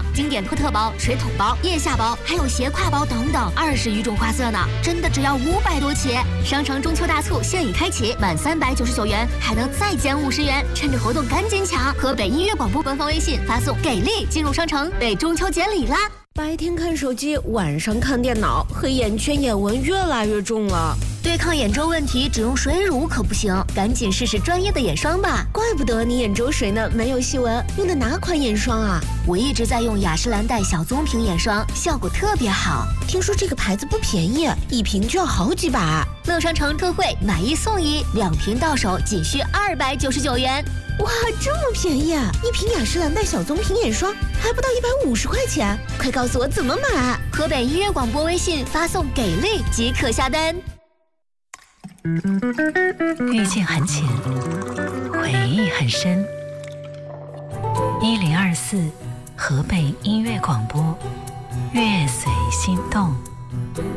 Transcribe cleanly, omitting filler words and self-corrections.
经典托特包、水桶包、腋下包，还有斜挎包等等20余种花色呢，真的只要500多起。商城中秋大促现已开启，满399元还能再减50元，趁着活动赶紧抢！河北音乐广播官方微信发送“给力”进入商城，为中秋节礼啦！ 白天看手机，晚上看电脑，黑眼圈、眼纹越来越重了。 对抗眼周问题，只用水乳可不行，赶紧试试专业的眼霜吧。 怪不得你眼周水呢没有细纹，用的哪款眼霜啊？ 我一直在用雅诗兰黛小棕瓶眼霜，效果特别好。 听说这个牌子不便宜，一瓶就要好几百。 乐商城特惠，买1送1，2瓶到手仅需299元。 哇，这么便宜啊！一瓶雅诗兰黛小棕瓶眼霜还不到150块钱，快告诉我怎么买！ 河北音乐广播微信发送“给力”即可下单。 遇见很浅，回忆很深。1024河北音乐广播，乐随心动。